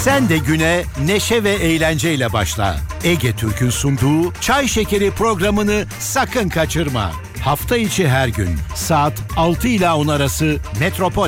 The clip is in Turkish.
Sen de güne neşe ve eğlenceyle başla. Ege Türk'ün sunduğu Çay Şekeri programını sakın kaçırma. Hafta içi her gün saat 6 ile 10 arası Metropol